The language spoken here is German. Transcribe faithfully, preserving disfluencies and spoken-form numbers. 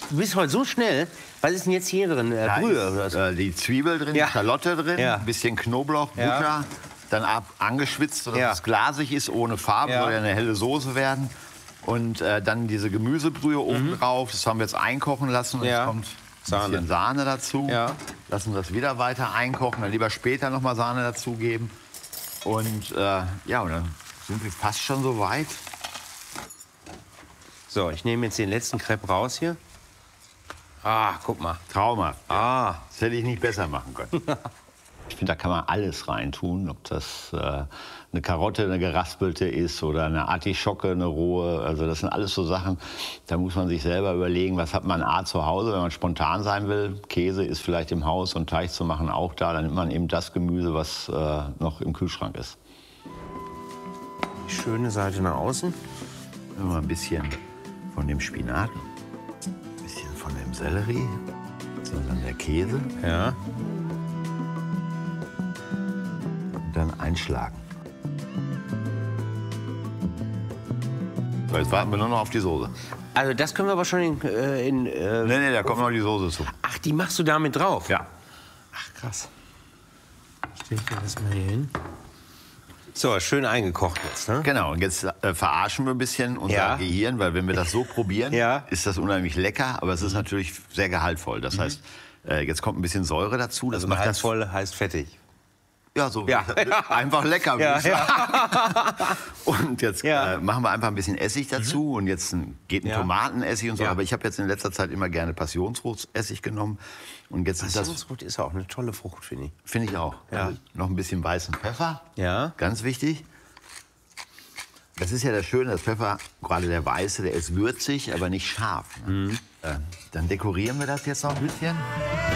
du bist heute so schnell. Was ist denn jetzt hier drin? Äh, Da Brühe ist, oder so? äh, die Zwiebel drin, Ja. die Schalotte drin, Ja. ein bisschen Knoblauch, Butter, Ja. dann ab, angeschwitzt, sodass Ja. es glasig ist, ohne Farbe, Ja. soll ja eine helle Soße werden. Und äh, dann diese Gemüsebrühe oben drauf, das haben wir jetzt einkochen lassen. Und Ja. jetzt kommt ein Sahne. bisschen Sahne dazu. Ja. Lassen das wieder weiter einkochen, dann lieber später noch mal Sahne dazugeben. Und äh, ja, und dann sind wir fast schon so weit. So, ich nehme jetzt den letzten Crepe raus hier. Ah, guck mal. Traumhaft. Ah, Das hätte ich nicht besser machen können. Ich finde, da kann man alles reintun, ob das äh, eine Karotte, eine geraspelte ist oder eine Artischocke, eine rohe. Also das sind alles so Sachen, da muss man sich selber überlegen, was hat man A zu Hause, wenn man spontan sein will. Käse ist vielleicht im Haus und Teig zu machen auch da. Dann nimmt man eben das Gemüse, was äh, noch im Kühlschrank ist. die schöne Seite nach außen. Nehmen wir ein bisschen von dem Spinat, ein bisschen von dem Sellerie, so dann der Käse Ja. und dann einschlagen. So, jetzt warten wir nur noch auf die Soße. Also das können wir aber schon in... Äh, in äh, Nee, nee, da kommt noch die Soße zu. ach, die machst du damit drauf? Ja. Ach, krass. Stell ich dir das mal hier hin. So, schön eingekocht jetzt, ne? Genau, und jetzt äh, verarschen wir ein bisschen unser Ja. Gehirn, weil wenn wir das so probieren, Ja. ist das unheimlich lecker, aber es ist natürlich sehr gehaltvoll. Das heißt, äh, jetzt kommt ein bisschen Säure dazu. Das Also macht das gehaltvoll heißt fettig. ja, so Ja. einfach lecker. würde Ja, ich sagen. Und jetzt Ja. äh, machen wir einfach ein bisschen Essig dazu und jetzt ein, geht ein Ja. Tomatenessig und so. Ja. Aber ich habe jetzt in letzter Zeit immer gerne Passionsfruchtessig genommen und jetzt ist das, Passionsfrucht ist auch eine tolle Frucht, finde ich. finde ich auch. Ja. Also noch ein bisschen weißen Pfeffer. Ja. Ganz wichtig. Das ist ja das Schöne, das Pfeffer, gerade der weiße, der ist würzig, aber nicht scharf. Ne? Äh, dann dekorieren wir das jetzt noch ein bisschen.